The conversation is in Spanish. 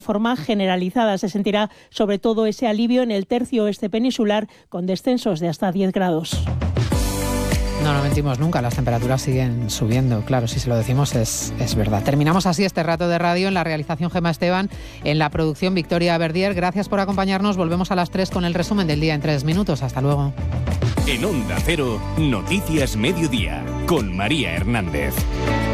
forma generalizada. Se sentirá sobre todo ese alivio en el tercio oeste peninsular, con descensos de hasta 10 grados. No mentimos nunca, las temperaturas siguen subiendo. Claro, si se lo decimos es verdad. Terminamos así este rato de radio. En la realización Gemma Esteban, en la producción Victoria Verdier. Gracias por acompañarnos. Volvemos a las 3 con el resumen del día en 3 minutos. Hasta luego. En Onda Cero, Noticias Mediodía, con María Hernández.